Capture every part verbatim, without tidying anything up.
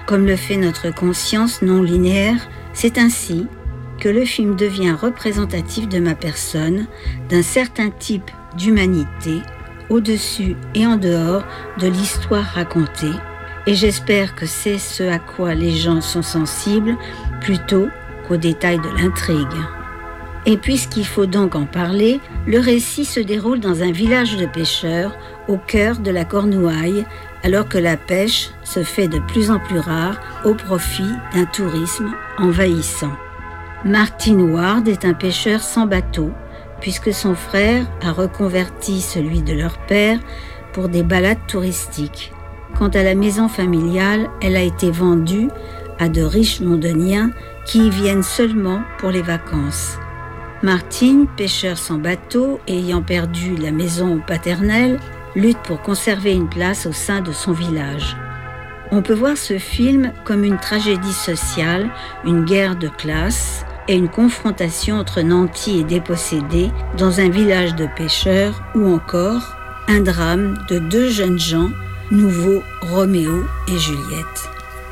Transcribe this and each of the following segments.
comme le fait notre conscience non linéaire, c'est ainsi que le film devient représentatif de ma personne, d'un certain type d'humanité, au-dessus et en dehors de l'histoire racontée, et j'espère que c'est ce à quoi les gens sont sensibles plutôt qu'aux détails de l'intrigue. Et puisqu'il faut donc en parler, le récit se déroule dans un village de pêcheurs au cœur de la Cornouaille, alors que la pêche se fait de plus en plus rare au profit d'un tourisme envahissant. Martin Ward est un pêcheur sans bateau, puisque son frère a reconverti celui de leur père pour des balades touristiques. Quant à la maison familiale, elle a été vendue à de riches londoniens qui y viennent seulement pour les vacances. Martin, pêcheur sans bateau et ayant perdu la maison paternelle, lutte pour conserver une place au sein de son village. On peut voir ce film comme une tragédie sociale, une guerre de classe et une confrontation entre nantis et dépossédés dans un village de pêcheurs ou encore un drame de deux jeunes gens, nouveaux Roméo et Juliette.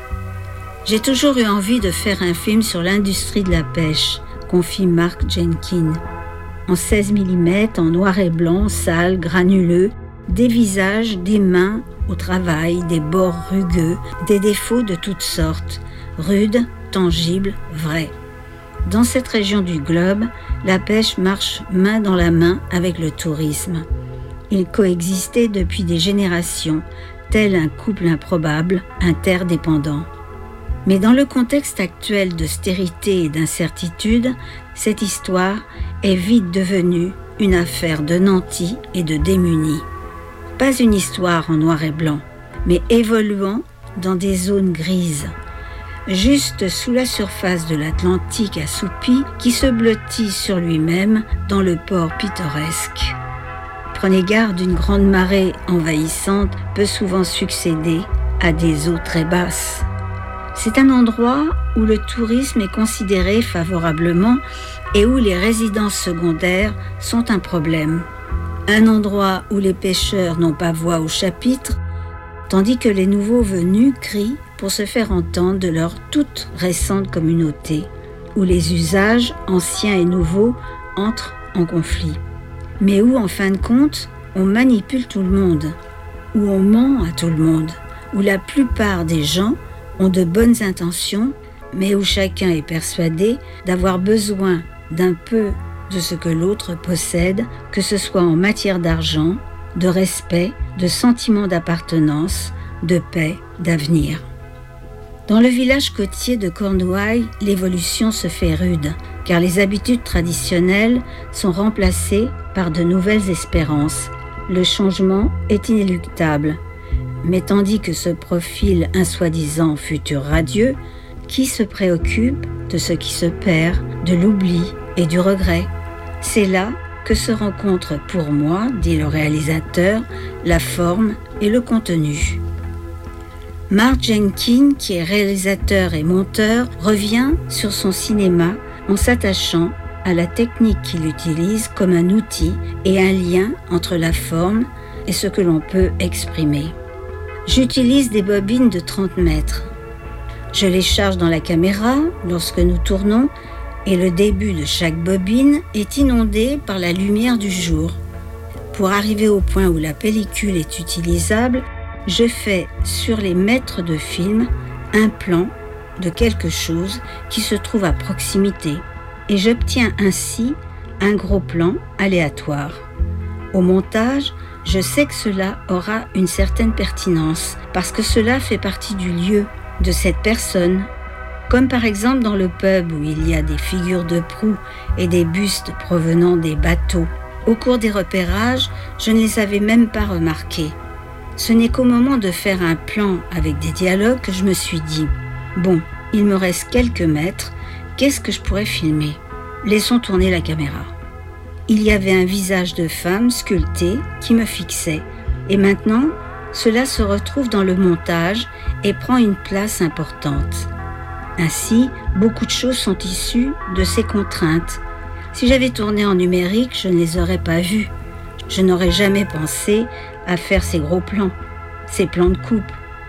J'ai toujours eu envie de faire un film sur l'industrie de la pêche, confie Mark Jenkins. En seize millimètres, en noir et blanc, sale, granuleux, des visages, des mains au travail, des bords rugueux, des défauts de toutes sortes, rudes, tangibles, vrais. Dans cette région du globe, la pêche marche main dans la main avec le tourisme. Ils coexistaient depuis des générations, tel un couple improbable, interdépendant. Mais dans le contexte actuel d'austérité et d'incertitude, cette histoire est vite devenue une affaire de nantis et de démunis. Pas une histoire en noir et blanc, mais évoluant dans des zones grises. Juste sous la surface de l'Atlantique assoupi qui se blottit sur lui-même dans le port pittoresque. Prenez garde, une grande marée envahissante peut souvent succéder à des eaux très basses. C'est un endroit où le tourisme est considéré favorablement et où les résidences secondaires sont un problème. Un endroit où les pêcheurs n'ont pas voix au chapitre, tandis que les nouveaux venus crient pour se faire entendre de leur toute récente communauté, où les usages anciens et nouveaux entrent en conflit. Mais où, en fin de compte, on manipule tout le monde, où on ment à tout le monde, où la plupart des gens ont de bonnes intentions, mais où chacun est persuadé d'avoir besoin d'un peu de ce que l'autre possède, que ce soit en matière d'argent, de respect, de sentiment d'appartenance, de paix, d'avenir. Dans le village côtier de Cornouailles, l'évolution se fait rude, car les habitudes traditionnelles sont remplacées par de nouvelles espérances. Le changement est inéluctable. Mais tandis que se profile un soi-disant futur radieux, qui se préoccupe de ce qui se perd, de l'oubli et du regret? C'est là que se rencontrent pour moi, dit le réalisateur, la forme et le contenu. Mark Jenkins, qui est réalisateur et monteur, revient sur son cinéma en s'attachant à la technique qu'il utilise comme un outil et un lien entre la forme et ce que l'on peut exprimer. J'utilise des bobines de trente mètres. Je les charge dans la caméra lorsque nous tournons et le début de chaque bobine est inondé par la lumière du jour. Pour arriver au point où la pellicule est utilisable, je fais sur les mètres de film un plan de quelque chose qui se trouve à proximité et j'obtiens ainsi un gros plan aléatoire. Au montage, je sais que cela aura une certaine pertinence parce que cela fait partie du lieu, de cette personne. Comme par exemple dans le pub où il y a des figures de proue et des bustes provenant des bateaux. Au cours des repérages, je ne les avais même pas remarqués. Ce n'est qu'au moment de faire un plan avec des dialogues que je me suis dit « Bon, il me reste quelques mètres, qu'est-ce que je pourrais filmer ? Laissons tourner la caméra. » Il y avait un visage de femme sculpté qui me fixait. Et maintenant, cela se retrouve dans le montage et prend une place importante. Ainsi, beaucoup de choses sont issues de ces contraintes. Si j'avais tourné en numérique, je ne les aurais pas vues. Je n'aurais jamais pensé à faire ces gros plans, ces plans de coupe.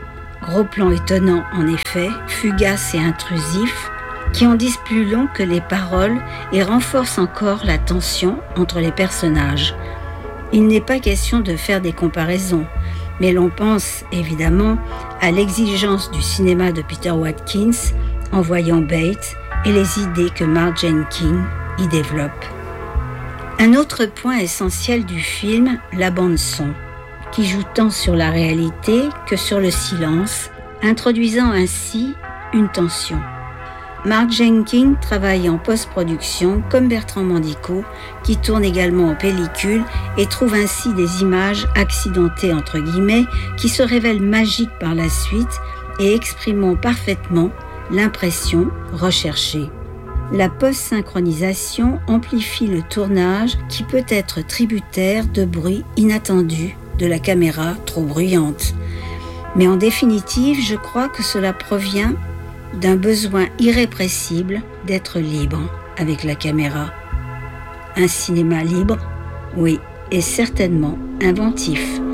Gros plan étonnant en effet, fugace et intrusif, qui en disent plus long que les paroles et renforcent encore la tension entre les personnages. Il n'est pas question de faire des comparaisons, mais l'on pense évidemment à l'exigence du cinéma de Peter Watkins en voyant Bates et les idées que Mark Jenkins y développe. Un autre point essentiel du film, la bande-son, qui joue tant sur la réalité que sur le silence, introduisant ainsi une tension. Mark Jenkins travaille en post-production comme Bertrand Mandico, qui tourne également en pellicule et trouve ainsi des images accidentées entre guillemets qui se révèlent magiques par la suite et exprimant parfaitement l'impression recherchée. La post-synchronisation amplifie le tournage qui peut être tributaire de bruits inattendus de la caméra trop bruyante. Mais en définitive, je crois que cela provient d'un besoin irrépressible d'être libre avec la caméra. Un cinéma libre, oui, et certainement inventif.